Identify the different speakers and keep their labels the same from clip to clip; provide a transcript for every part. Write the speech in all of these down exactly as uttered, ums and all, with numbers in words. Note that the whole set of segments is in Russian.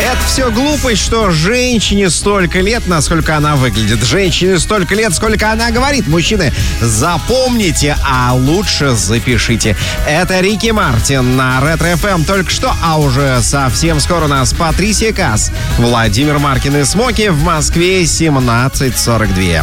Speaker 1: Это все глупость, что женщине столько лет, насколько она выглядит. Женщине столько лет, сколько она говорит. Мужчины, запомните, а лучше запишите. Это Рики Мартин на Ретро эф эм только что, а уже совсем скоро у нас Патрисия Каас, Владимир Маркин и Смоки в Москве семнадцать сорок два.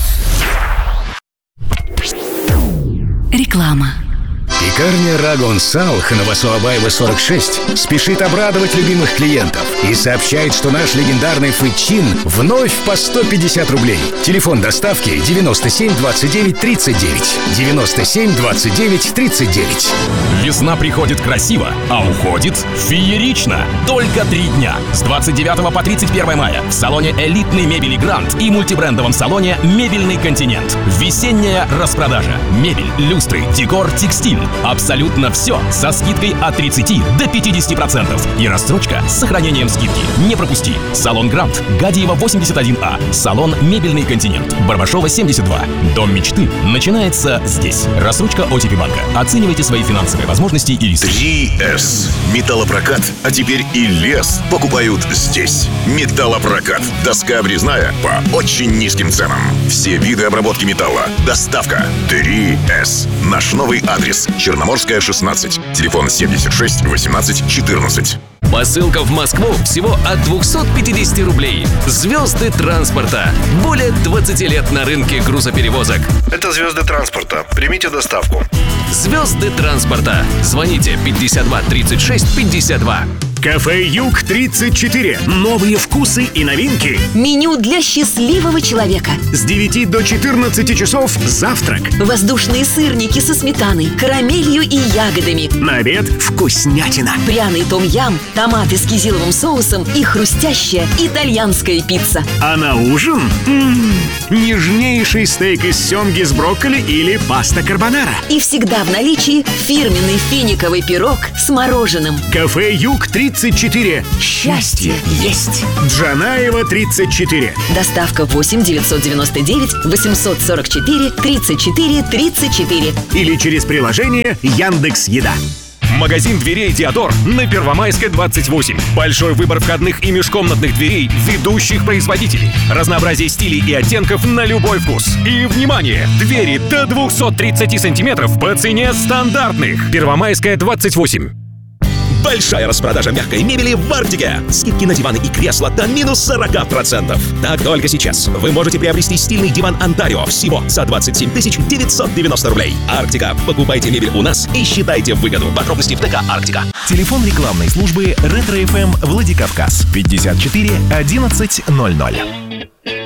Speaker 2: Реклама.
Speaker 3: Пекарня Рагон Салх на Васуабаева сорок шесть спешит обрадовать любимых клиентов и сообщает, что наш легендарный фычин вновь по сто пятьдесят рублей. Телефон доставки девяносто семь двадцать девять тридцать девять. девяносто семь двадцать девять тридцать девять.
Speaker 4: Весна приходит красиво, а уходит феерично. Только три дня. С двадцать девятого по тридцать первое мая в салоне элитной мебели Гранд и мультибрендовом салоне Мебельный континент. Весенняя распродажа. Мебель, люстры, декор, текстиль. Абсолютно все со скидкой от тридцати до пятидесяти процентов. И рассрочка с сохранением скидки. Не пропусти. Салон Гранд, Гадиева восемьдесят один А. Салон Мебельный континент, Барбашова семьдесят два. Дом мечты начинается здесь. Рассрочка о ти пи банка. Оценивайте свои финансовые возможности и риски.
Speaker 5: три эс. Металлопрокат, а теперь и лес покупают здесь. Металлопрокат. Доска обрезная по очень низким ценам. Все виды обработки металла. Доставка. три эс. Наш новый адрес. Черноморская, шестнадцать. Телефон семьдесят шесть восемнадцать четырнадцать.
Speaker 6: Посылка в Москву всего от двухсот пятидесяти рублей. Звезды транспорта. Более двадцати лет на рынке грузоперевозок.
Speaker 7: Это звезды транспорта. Примите доставку.
Speaker 6: Звезды транспорта. Звоните пятьдесят два тридцать шесть пятьдесят два.
Speaker 3: Кафе Юг тридцать четыре. Новые вкусы и новинки.
Speaker 2: Меню для счастливого человека.
Speaker 3: С девяти до четырнадцати часов завтрак.
Speaker 2: Воздушные сырники со сметаной, карамелью и ягодами.
Speaker 3: На обед вкуснятина.
Speaker 2: Пряный том-ям, томаты с кизиловым соусом и хрустящая итальянская пицца.
Speaker 3: А на ужин м-м, нежнейший стейк из семги с брокколи или паста карбонара.
Speaker 2: И всегда в наличии фирменный финиковый пирог с мороженым.
Speaker 3: Кафе Юг тридцать четыре.
Speaker 2: Счастье есть.
Speaker 3: Джанаева тридцать четыре.
Speaker 2: Доставка восемь девятьсот девяносто девять восемьсот сорок четыре тридцать четыре тридцать четыре.
Speaker 3: Или через приложение Яндекс.Еда.
Speaker 4: Магазин дверей «Диодор» на Первомайской, двадцать восемь. Большой выбор входных и межкомнатных дверей ведущих производителей. Разнообразие стилей и оттенков на любой вкус. И, внимание! Двери до двухсот тридцати сантиметров по цене стандартных. Первомайская, двадцать восемь.
Speaker 8: Большая распродажа мягкой мебели в Арктике. Скидки на диваны и кресла до минус сорок процентов. Так только сейчас вы можете приобрести стильный диван Онтарио всего за двадцать семь тысяч девятьсот девяносто рублей. Арктика. Покупайте мебель у нас и считайте выгоду. Подробности в ТК «Арктика».
Speaker 9: Телефон рекламной службы Ретро эф эм Владикавказ пятьдесят четыре одиннадцать ноль ноль.